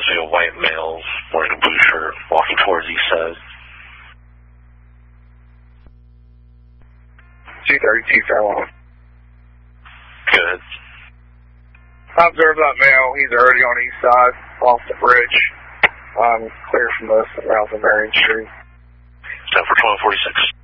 see a white male wearing a blue shirt walking towards east side. 232 Fairlawn. Good. I observed that male. He's already on east side, off the bridge. Clear from this at Rouse and Marion Street. 10 for 1246.